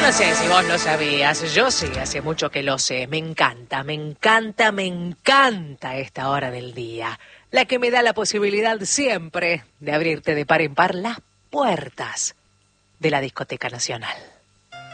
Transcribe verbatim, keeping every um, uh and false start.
No sé si vos lo sabías, yo sí, hace mucho que lo sé. Me encanta, me encanta, me encanta esta hora del día. La que me da la posibilidad siempre de abrirte de par en par las puertas de la Discoteca Nacional.